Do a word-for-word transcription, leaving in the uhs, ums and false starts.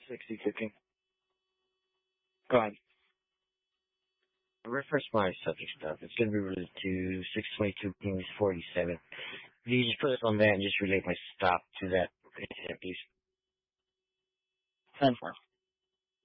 sixty cooking. Go on. Refresh my subject stuff. It's going to be related to six twenty-two Kings forty-seven. Can you just put it on that and just relate my stop to that, please? ten four.